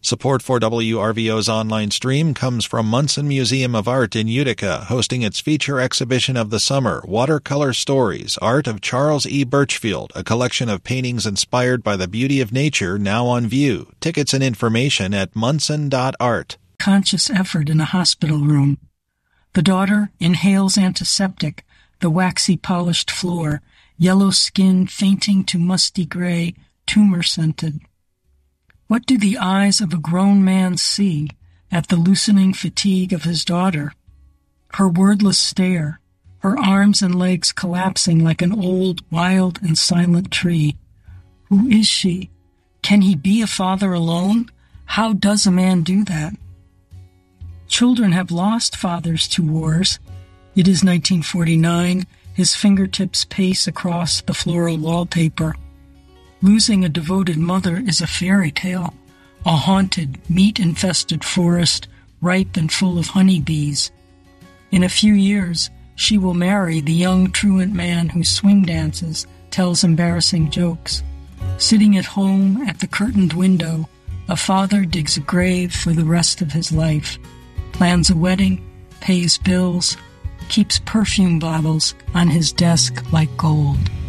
Support for WRVO's online stream comes from Munson Museum of Art in Utica, hosting its feature exhibition of the summer, Watercolor Stories, Art of Charles E. Birchfield, a collection of paintings inspired by the beauty of nature now on view. Tickets and information at munson.art. Conscious effort in a hospital room. The daughter inhales antiseptic, the waxy polished floor, yellow skin fainting to musty gray, tumor-scented. What do the eyes of a grown man see at the loosening fatigue of his daughter? Her wordless stare, her arms and legs collapsing like an old, wild, and silent tree. Who is she? Can he be a father alone? How does a man do that? Children have lost fathers to wars. It is 1949. His fingertips pace across the floral wallpaper. Losing a devoted mother is a fairy tale, a haunted, meat-infested forest, ripe and full of honeybees. In a few years, she will marry the young truant man who swing dances, tells embarrassing jokes. Sitting at home at the curtained window, a father digs a grave for the rest of his life, plans a wedding, pays bills, keeps perfume bottles on his desk like gold.